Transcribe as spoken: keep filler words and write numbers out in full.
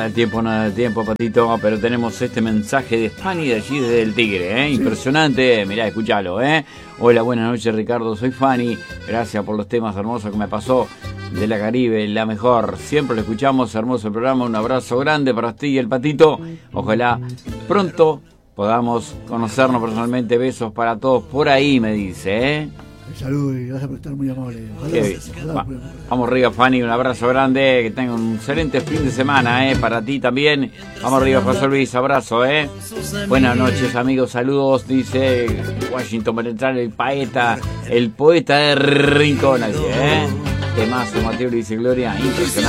Nada del tiempo, nada del tiempo, Patito, pero tenemos este mensaje de Fanny de allí desde el Tigre, ¿eh? Sí. Impresionante, mirá, escuchalo, ¿eh? Hola, buenas noches, Ricardo, soy Fanny, gracias por los temas hermosos que me pasó de la Caribe, la mejor, siempre lo escuchamos, hermoso el programa, un abrazo grande para ti y el Patito, ojalá pronto podamos conocernos personalmente, besos para todos por ahí, me dice, ¿eh? Salud y gracias por estar muy amable. Va, vamos arriba, Fanny, un abrazo grande, que tenga un excelente fin de semana, eh, para ti también. Vamos arriba, José Luis, abrazo, eh. Buenas noches, amigos, saludos, dice Washington Penetral, el poeta, el poeta de Rincón, así, eh. Temazo, Mateo, dice Gloria, impresionante.